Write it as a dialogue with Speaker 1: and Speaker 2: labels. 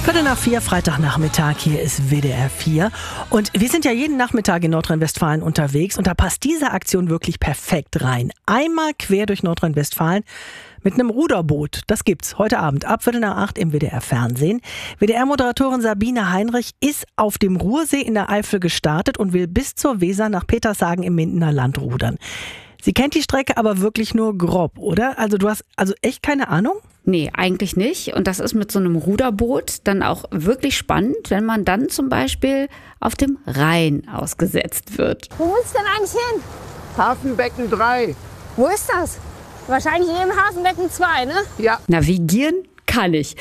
Speaker 1: 3:15, Freitagnachmittag, hier ist WDR 4. Und wir sind ja jeden Nachmittag in Nordrhein-Westfalen unterwegs und da passt diese Aktion wirklich perfekt rein. Einmal quer durch Nordrhein-Westfalen mit einem Ruderboot. Das gibt's heute Abend ab 7:45 im WDR-Fernsehen. WDR-Moderatorin Sabine Heinrich ist auf dem Ruhrsee in der Eifel gestartet und will bis zur Weser nach Petershagen im Mindener Land rudern. Sie kennt die Strecke aber wirklich nur grob, oder? Also du hast echt keine Ahnung?
Speaker 2: Nee, eigentlich nicht. Und das ist mit so einem Ruderboot dann auch wirklich spannend, wenn man dann zum Beispiel auf dem Rhein ausgesetzt wird.
Speaker 3: Wo willst du denn eigentlich hin?
Speaker 4: Hafenbecken 3.
Speaker 3: Wo ist das? Wahrscheinlich eben Hafenbecken 2, ne?
Speaker 4: Ja.
Speaker 2: Navigieren kann ich.